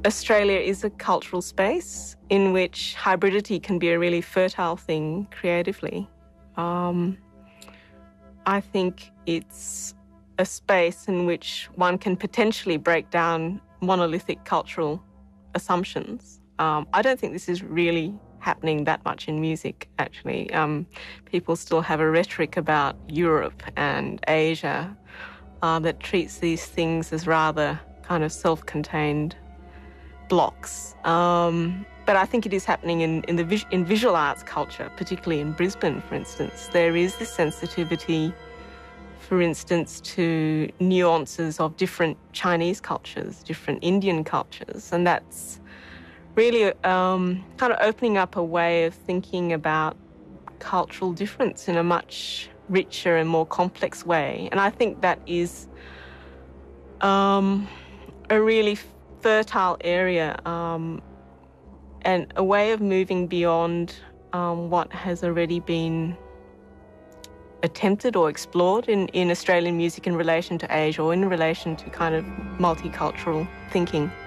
Australia is a cultural space in which hybridity can be a really fertile thing creatively. I think it's a space in which one can potentially break down monolithic cultural assumptions. I don't think this is really happening that much in music, actually. People still have a rhetoric about Europe and Asia that treats these things as rather kind of self-contained blocks. But I think it is happening in visual arts culture, particularly in Brisbane, for instance. There is this sensitivity, for instance, to nuances of different Chinese cultures, different Indian cultures, and that's really kind of opening up a way of thinking about cultural difference in a much richer and more complex way. And I think that is a really fertile area and a way of moving beyond what has already been attempted or explored in Australian music in relation to Asia or in relation to kind of multicultural thinking.